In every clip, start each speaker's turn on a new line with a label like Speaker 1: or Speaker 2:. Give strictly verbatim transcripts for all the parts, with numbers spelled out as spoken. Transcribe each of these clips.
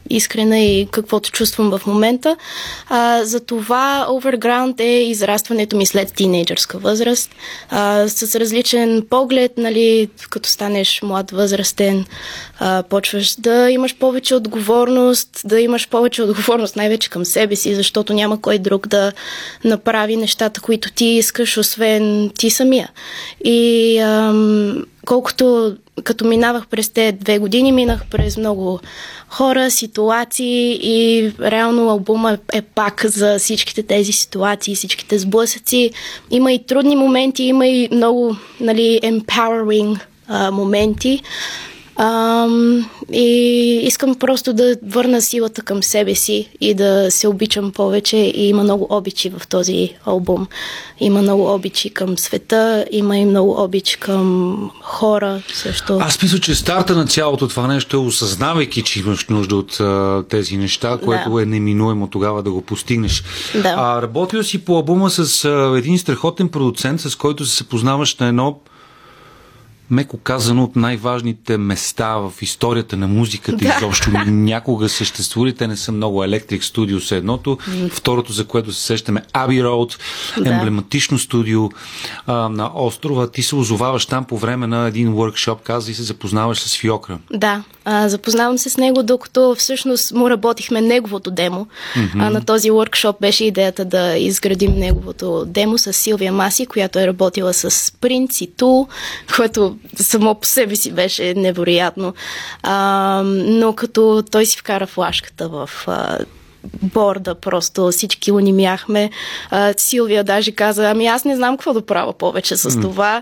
Speaker 1: искрена и каквото чувствам в момента. А, затова Overground е израстването ми след тинейджърска възраст, а, с различен поглед, нали, като станеш млад възрастен, а, почваш да имаш повече отговорност, да имаш повече отговорност най-вече към себе си, защото няма кой друг да направи нещата, които ти искаш, освен ти самия. И ам, колкото като минавах през тези две години, минах през много хора, ситуации и реално албума е пак за всичките тези ситуации, всичките сблъсъци. Има и трудни моменти, има и много, нали, empowering а, моменти. Um, и искам просто да върна силата към себе си и да се обичам повече, и има много обичи в този албум. Има много обичи към света, има и много обич към хора също.
Speaker 2: Аз мисля, че старта на цялото това нещо е, осъзнавайки, че имаш нужда от а, тези неща, което да. е неминуемо тогава да го постигнеш.
Speaker 1: Да.
Speaker 2: А, работил си по албума с а, един страхотен продуцент, с който се познаваш на едно, меко казано, от най-важните места в историята на музиката. Да. Изобщо някога съществували. Те не са много. Electric Studios е едното. Mm. Второто, за което се сещаме, Abbey Road, да. емблематично студио а, на острова. Ти се озоваваш там по време на един workshop, каза, и се запознаваш с Фиокра.
Speaker 1: Да, а, запознавам се с него, докато всъщност му работихме неговото демо. Mm-hmm. А, на този workshop беше идеята да изградим неговото демо с Силвия Маси, която е работила с Prince и Tool, което само по себе си беше невероятно. А, но като той си вкара флашката в а, борда, просто всички унимяхме. А, Силвия даже каза, ами аз не знам какво да правя повече с mm. това.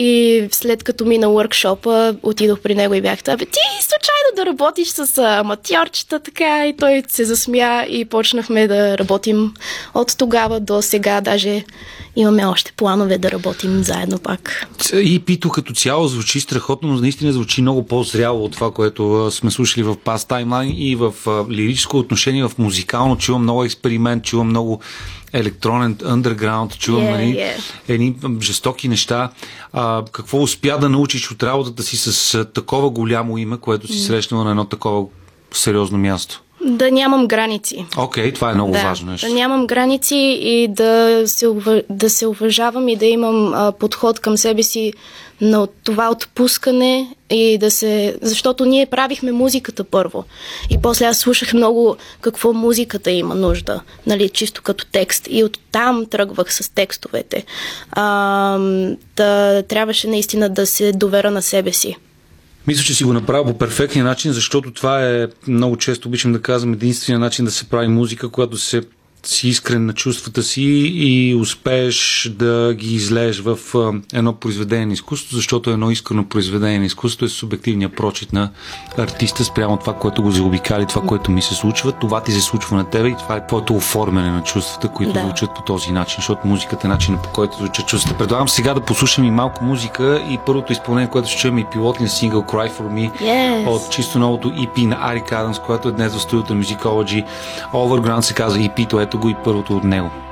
Speaker 1: И след като мина workshop-а, отидох при него и бях, абе ти случайно да работиш с аматьорчета, така, и той се засмя и почнахме да работим от тогава до сега. Даже имаме още планове да работим заедно пак.
Speaker 2: И Пито като цяло звучи страхотно, но наистина звучи много по-зряло от това, което сме слушали в Past Timeline, и в лирическо отношение, в музикално чувам много експеримент, чувам много електронен underground, чувам
Speaker 1: yeah,
Speaker 2: нали,
Speaker 1: yeah.
Speaker 2: едни жестоки неща. А, какво успя да научиш от работата си с а, такова голямо име, което си mm. срещнала на едно такова сериозно място?
Speaker 1: Да нямам граници.
Speaker 2: Окей, okay, това е много
Speaker 1: да,
Speaker 2: важно нещо.
Speaker 1: Да нямам граници и да се, да се уважавам и да имам а, подход към себе си на това отпускане, и да се... Защото ние правихме музиката първо. И после аз слушах много какво музиката има нужда, нали, чисто като текст. И оттам тръгвах с текстовете. А, да, трябваше наистина да се доверя на себе си.
Speaker 2: Мисля, че си го направил по перфектния начин, защото това е, много често обичам да казвам, единствения начин да се прави музика, когато се си искрен на чувствата си и успееш да ги излееш в едно произведение на изкуството, защото едно искрено произведение на изкуството е субективния прочит на артиста спрямо това, което го заобикали, това, което ми се случва. Това ти се случва на тебе и това е твоето оформяне на чувствата, които да. звучат по този начин, защото музиката е начинът, по който звучат чувствата. Предлагам сега да послушам и малко музика, и първото изпълнение, което ще чуем, и пилотния сингъл Cry for Me
Speaker 1: yes.
Speaker 2: от чисто новото и пи на Арик Адамс, което е днес в студиото на Musicology. Overground се казва и пи-то, ето го и първото от него.